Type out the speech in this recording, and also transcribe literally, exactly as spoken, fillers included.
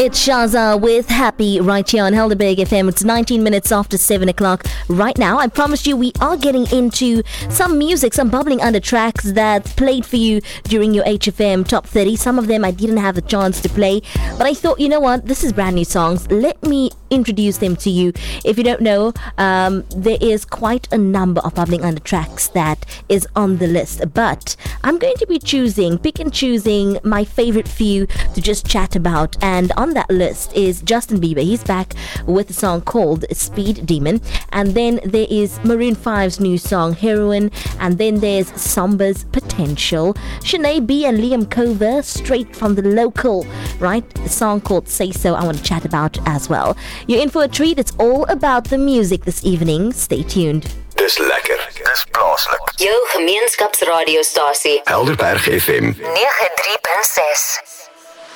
It's Shaza with Happy right here on Helderberg F M. It's nineteen minutes after seven o'clock right now. I promised you we are getting into some music, some bubbling under tracks that played for you during your H F M Top thirty. Some of them I didn't have the chance to play, but I thought, you know what, this is brand new songs. Let me introduce them to you. If you don't know, um, there is quite a number of bubbling under tracks that is on the list, but I'm going to be choosing, pick and choosing my favorite few to just chat about. And on that list is Justin Bieber. He's back with a song called Speed Demon. And then there is Maroon five's new song Heroin. And then there's Samba's Potential. Shanae B and Liam Cover, straight from the local, right? The song called Say So I want to chat about as well. You're in for a treat. It's all about the music this evening. Stay tuned. Dis lekker. Dis plaaslik. Jou gemeenskapsradiostasie. Helderberg F M nege drie punt ses.